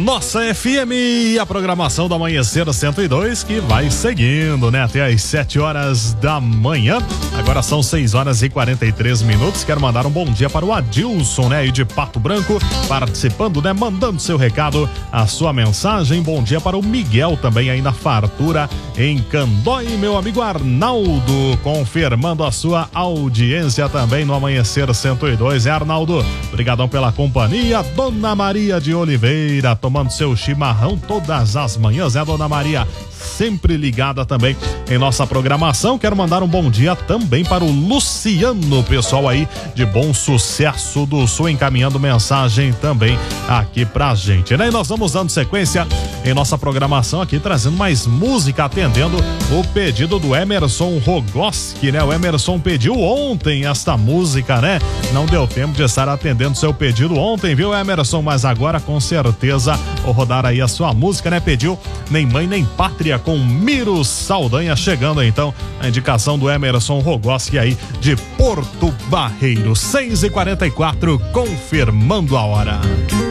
Nossa FM e a programação do Amanhecer 102 que vai seguindo, né? Até às 7 horas da manhã. Agora são 6 horas e 43 minutos. Quero mandar um bom dia para o Adilson, né? E de Pato Branco, participando, né? Mandando seu recado, a sua mensagem. Bom dia para o Miguel também aí na Fartura, em Candói. Meu amigo Arnaldo, confirmando a sua audiência também no Amanhecer 102. É, Arnaldo, obrigadão pela companhia. Dona Maria de Oliveira, tomando seu chimarrão todas as manhãs, é, Dona Maria? Sempre ligada também em nossa programação. Quero mandar um bom dia também para o Luciano, pessoal aí de Bom Sucesso do Sul, encaminhando mensagem também aqui pra gente, né? E nós vamos dando sequência em nossa programação aqui, trazendo mais música, atendendo o pedido do Emerson Rogoski, né? O Emerson pediu ontem esta música, né? Não deu tempo de estar atendendo seu pedido ontem, viu, Emerson? Mas agora com certeza vou rodar aí a sua música, né? Pediu Nem Mãe Nem Pátria com Miro Saldanha, chegando então a indicação do Emerson Rogoski aí de Porto Barreiro. 6h44, confirmando a hora.